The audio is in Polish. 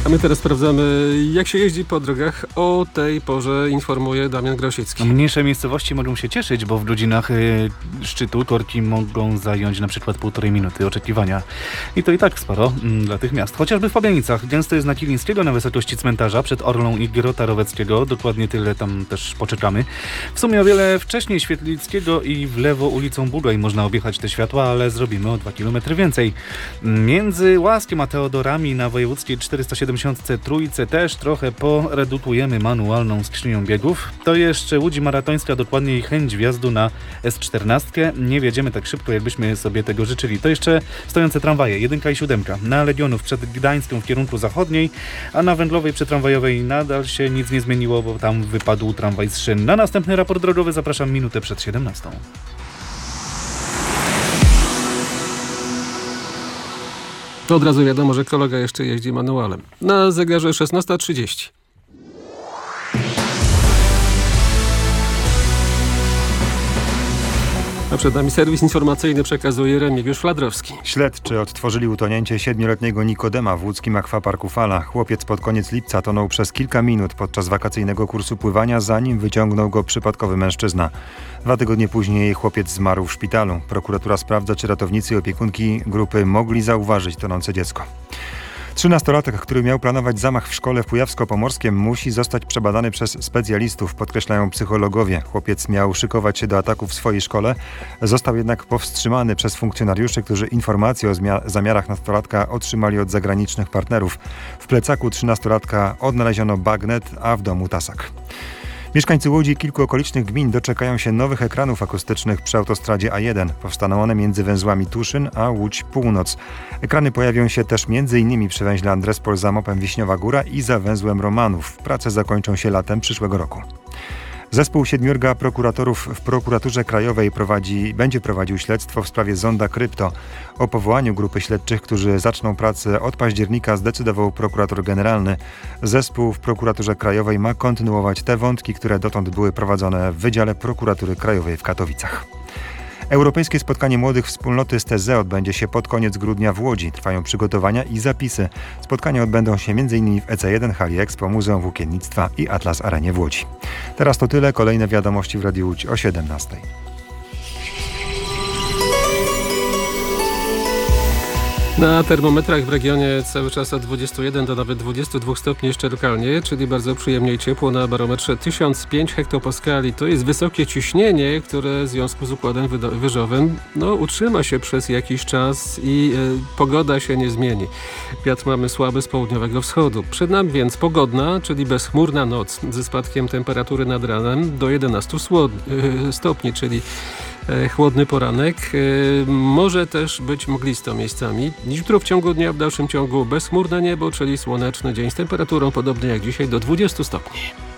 A my teraz sprawdzamy, jak się jeździ po drogach. O tej porze informuje Damian Grosicki. Mniejsze miejscowości mogą się cieszyć, bo w godzinach szczytu korki mogą zająć na przykład 1,5 minuty oczekiwania. I to i tak sporo dla tych miast. Chociażby w Pabianicach. Gęsto jest na Kilińskiego na wysokości cmentarza przed Orlą i Grota Roweckiego. Dokładnie tyle tam też poczekamy. W sumie o wiele wcześniej Świetlickiego i w lewo ulicą Budaj można objechać te światła, ale zrobimy o 2 km więcej. Między Łaskiem a Teodorami na wojewódzkiej 473 też trochę poredukujemy manualną skrzynią biegów. To jeszcze Łódź Maratońska, dokładniej chęć wjazdu na S14. Nie wjedziemy tak szybko, jakbyśmy sobie tego życzyli. To jeszcze stojące tramwaje, 1 i 7. Na Legionów przed Gdańskiem w kierunku zachodniej, a na Węglowej przy tramwajowej nadal się nic nie zmieniło, bo tam wypadł tramwaj z szyn. Na następny raport drogowy zapraszam minutę przed 17. To od razu wiadomo, że kolega jeszcze jeździ manualem. Na zegarze 16:30. A przed nami serwis informacyjny, przekazuje Remigiusz Fladrowski. Śledczy odtworzyli utonięcie 7-letniego Nikodema w łódzkim akwaparku Fala. Chłopiec pod koniec lipca tonął przez kilka minut podczas wakacyjnego kursu pływania, zanim wyciągnął go przypadkowy mężczyzna. 2 tygodnie później chłopiec zmarł w szpitalu. Prokuratura sprawdza, czy ratownicy i opiekunki grupy mogli zauważyć tonące dziecko. 13-latek, który miał planować zamach w szkole w Kujawsko-Pomorskiem, musi zostać przebadany przez specjalistów, podkreślają psychologowie. Chłopiec miał szykować się do ataku w swojej szkole, został jednak powstrzymany przez funkcjonariuszy, którzy informacje o zamiarach nastolatka otrzymali od zagranicznych partnerów. W plecaku 13-latka odnaleziono bagnet, a w domu tasak. Mieszkańcy Łodzi i kilku okolicznych gmin doczekają się nowych ekranów akustycznych przy autostradzie A1. Powstaną one między węzłami Tuszyn a Łódź Północ. Ekrany pojawią się też m.in. przy węźle Andrespol za Mopem Wiśniowa Góra i za węzłem Romanów. Prace zakończą się latem przyszłego roku. Zespół 7 prokuratorów w Prokuraturze Krajowej będzie prowadził śledztwo w sprawie Zonda Krypto. O powołaniu grupy śledczych, którzy zaczną pracę od października, zdecydował prokurator generalny. Zespół w Prokuraturze Krajowej ma kontynuować te wątki, które dotąd były prowadzone w Wydziale Prokuratury Krajowej w Katowicach. Europejskie spotkanie młodych wspólnoty z TZ odbędzie się pod koniec grudnia w Łodzi. Trwają przygotowania i zapisy. Spotkania odbędą się m.in. w EC1, hali Expo, Muzeum Włókiennictwa i Atlas Arenie w Łodzi. Teraz to tyle. Kolejne wiadomości w Radiu Łódź o 17:00. Na termometrach w regionie cały czas od 21 do nawet 22 stopni jeszcze lokalnie, czyli bardzo przyjemnie i ciepło. Na barometrze 1005 hektopaskali. To jest wysokie ciśnienie, które w związku z układem wyżowym utrzyma się przez jakiś czas i pogoda się nie zmieni. Wiatr mamy słaby z południowego wschodu. Przed nami więc pogodna, czyli bezchmurna noc ze spadkiem temperatury nad ranem do 11 stopni, czyli chłodny poranek. Może też być mglisto miejscami. Jutro w ciągu dnia w dalszym ciągu bezchmurne niebo, czyli słoneczny dzień z temperaturą podobnie jak dzisiaj do 20 stopni.